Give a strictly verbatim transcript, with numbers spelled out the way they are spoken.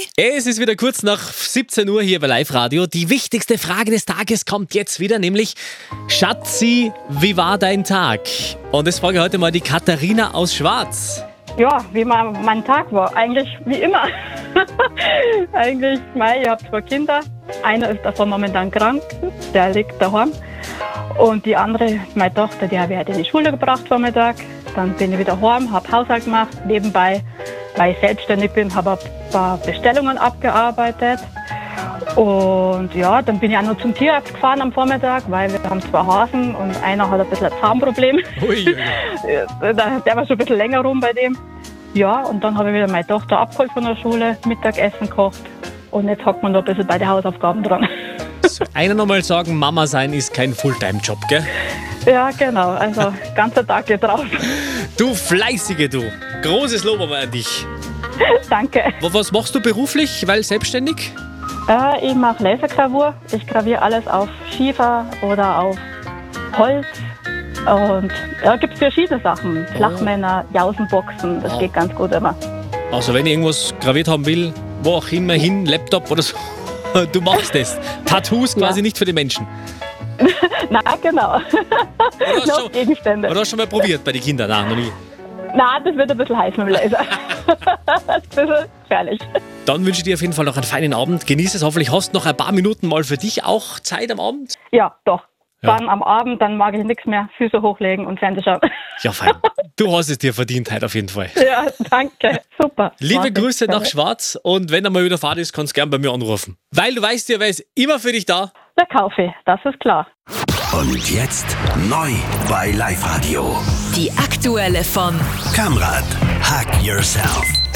Es ist wieder kurz nach siebzehn Uhr hier bei Live Radio. Die wichtigste Frage des Tages kommt jetzt wieder, nämlich Schatzi, wie war dein Tag? Und das frage ich heute mal die Katharina aus Schwarz. Ja, wie mein, mein Tag war. Eigentlich wie immer. Eigentlich, mei, ich habe zwei Kinder. Einer ist davon momentan krank, der liegt daheim. Und die andere, meine Tochter, die habe ich heute in die Schule gebracht Vormittag. Dann bin ich wieder heim, habe Haushalt gemacht. Nebenbei, weil ich selbstständig bin, habe ein paar Bestellungen abgearbeitet. Und ja, dann bin ich auch noch zum Tierarzt gefahren am Vormittag, weil wir haben zwei Hasen und einer hat ein bisschen ein Zahnproblem. Ui. Der war schon ein bisschen länger rum bei dem. Ja, und dann habe ich wieder meine Tochter abgeholt von der Schule, Mittagessen gekocht und jetzt hockt man noch ein bisschen bei den Hausaufgaben dran. So, einer nochmal sagen, Mama sein ist kein Fulltime-Job, gell? Ja, genau, also ganzer Tag geht drauf. Du Fleißige, du. Großes Lob aber an dich. Danke. Was machst du beruflich, weil selbstständig? Äh, ich mache Lasergravur. Ich graviere alles auf Schiefer oder auf Holz. Und ja, gibt es verschiedene Sachen. Flachmänner, Jausenboxen, das oh. geht ganz gut immer. Also wenn ich irgendwas graviert haben will, wo auch immer hin, Laptop oder so, du machst das. Tattoos quasi ja. nicht für die Menschen. Nein, genau. Oder noch schon, Gegenstände. Oder hast du schon mal probiert bei den Kindern? Nein, noch nie. Nein, das wird ein bisschen heiß mit dem Laser. Das ist ein bisschen gefährlich. Dann wünsche ich dir auf jeden Fall noch einen feinen Abend. Genieß es. Hoffentlich hast du noch ein paar Minuten mal für dich auch Zeit am Abend. Ja, doch. Ja. Dann am Abend, dann mag ich nichts mehr, Füße hochlegen und Fernsehen schauen. Ja, fein. Du hast es dir verdient heute auf jeden Fall. Ja, danke. Super. Liebe Warte, Grüße nach Schwarz und wenn er mal wieder Fahrt ist, kannst du gerne bei mir anrufen. Weil du weißt ja, wer ist immer für dich da? Der Kaffee, das ist klar. Und jetzt neu bei Live Radio. Die aktuelle von Kamrat, Hack Yourself.